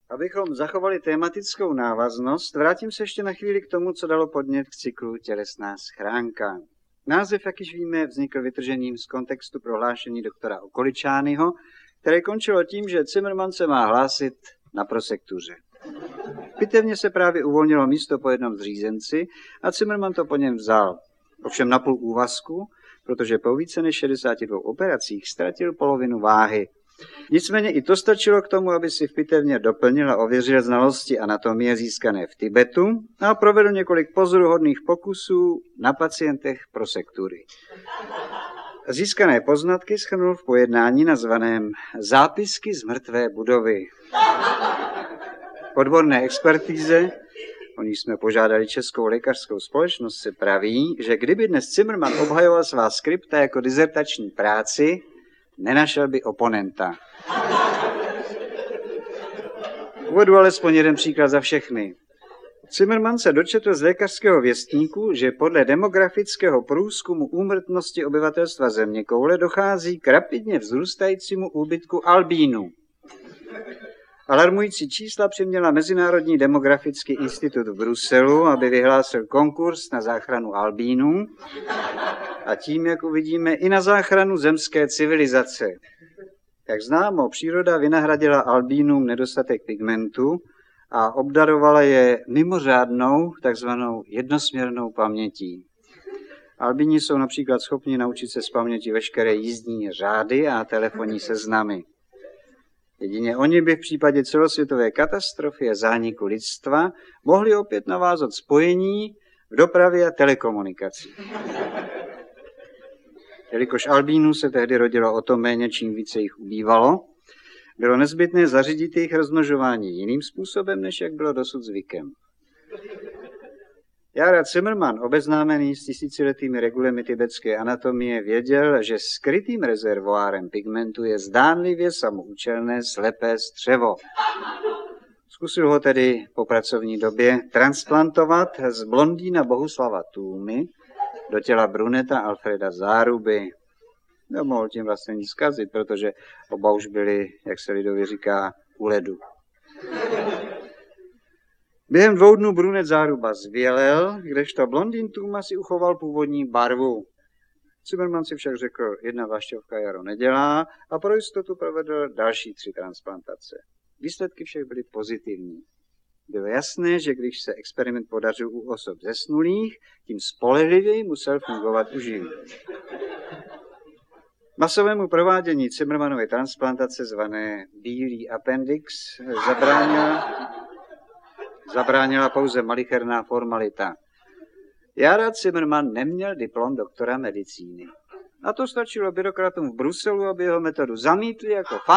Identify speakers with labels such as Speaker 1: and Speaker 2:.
Speaker 1: Abychom zachovali tématickou návaznost, vrátím se ještě na chvíli k tomu, co dalo podnět k cyklu Tělesná schránka. Název, jak již víme, vznikl vytržením z kontextu prohlášení doktora Okoličányho, které končilo tím, že Cimrman se má hlásit na prosektuře. V pitevně se právě uvolnilo místo po jednom zřízenci a Cimrman to po něm vzal. Ovšem na půl úvazku, protože po více než 62 operacích ztratil polovinu váhy. Nicméně i to stačilo k tomu, aby si v pitevně doplnil a ověřil znalosti anatomie získané v Tibetu a provedl několik pozoruhodných pokusů na pacientech prosektury. Získané poznatky shrnul v pojednání nazvaném Zápisky z mrtvé budovy. Odborné expertíze, o níž jsme požádali Českou lékařskou společnost, se praví, že kdyby dnes Cimrman obhajoval svá skripta jako dizertační práci, nenašel by oponenta. Uvedu alespoň jeden příklad za všechny. Cimrman se dočetl z lékařského věstníku, že podle demografického průzkumu úmrtnosti obyvatelstva zeměkoule dochází k rapidně vzrůstajícímu úbytku albínů. Alarmující čísla přiměla Mezinárodní demografický institut v Bruselu, aby vyhlásil konkurs na záchranu albínů a tím, jak uvidíme, i na záchranu zemské civilizace. Jak známo, příroda vynahradila albínům nedostatek pigmentu a obdarovala je mimořádnou, takzvanou jednosměrnou pamětí. Albíni jsou například schopni naučit se z paměti veškeré jízdní řády a telefonní seznamy. Jedině oni by v případě celosvětové katastrofy a zániku lidstva mohli opět navázat spojení v dopravě a telekomunikaci. Jelikož albínů se tehdy rodilo o to méně, čím více jich ubývalo, bylo nezbytné zařídit jejich rozmnožování jiným způsobem, než jak bylo dosud zvykem. Jára Cimrman, obeznámený s tisíciletými regulemi tibetské anatomie, věděl, že skrytým rezervoárem pigmentu je zdánlivě samoúčelné slepé střevo. Zkusil ho tedy po pracovní době transplantovat z blondýna Bohuslava Tůmy do těla bruneta Alfreda Záruby. Nemohl tím vlastně nic zkazit, protože oba už byli, jak se lidově říká, u ledu. Během 2 dnů brunet Záruba zbělel, kdežto blondýn Tůma si uchoval původní barvu. Cimrman si však řekl, jedna vlašťovka jaro nedělá a pro jistotu provedl další 3 transplantace. Výsledky však byly pozitivní. Bylo jasné, že když se experiment podařil u osob zesnulých, tím spolehlivěji musel fungovat u živých. Masovému provádění Cimrmanovy transplantace zvané bílý appendix zabránila pouze malicherná formalita. Jára Cimrman neměl diplom doktora medicíny. Na to stačilo byrokratům v Bruselu, aby jeho metodu zamítli jako